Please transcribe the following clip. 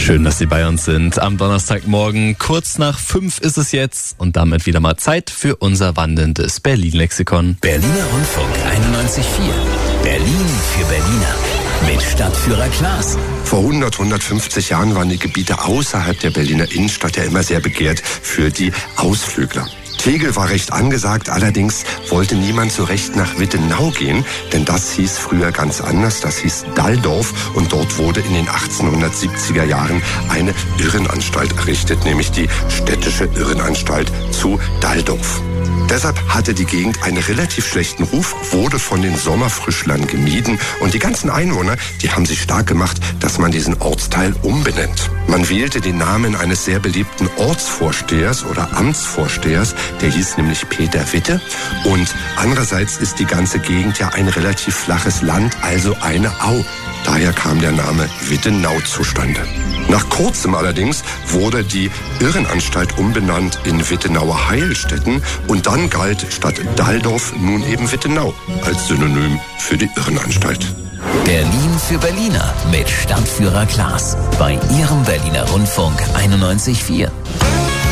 Schön, dass Sie bei uns sind. Am Donnerstagmorgen, kurz nach 5 ist es jetzt und damit wieder mal Zeit für unser wandelndes Berlin-Lexikon. Berliner Rundfunk 91.4. Berlin für Berliner. Mit Stadtführer Klaas. Vor 150 Jahren waren die Gebiete außerhalb der Berliner Innenstadt ja immer sehr begehrt für die Ausflügler. Tegel war recht angesagt, allerdings wollte niemand so recht nach Wittenau gehen, denn das hieß früher ganz anders, das hieß Dalldorf und dort wurde in den 1870er Jahren eine Irrenanstalt errichtet, nämlich die städtische Irrenanstalt zu Dalldorf. Deshalb hatte die Gegend einen relativ schlechten Ruf, wurde von den Sommerfrischlern gemieden und die ganzen Einwohner, die haben sich stark gemacht, dass man diesen Ortsteil umbenennt. Man wählte den Namen eines sehr beliebten Ortsvorstehers oder Amtsvorstehers, der hieß nämlich Peter Witte. Und andererseits ist die ganze Gegend ja ein relativ flaches Land, also eine Au. Daher kam der Name Wittenau zustande. Nach kurzem allerdings wurde die Irrenanstalt umbenannt in Wittenauer Heilstätten und dann galt statt Dalldorf nun eben Wittenau als Synonym für die Irrenanstalt. Berlin für Berliner mit Stadtführer Klaas bei Ihrem Berliner Rundfunk 91.4.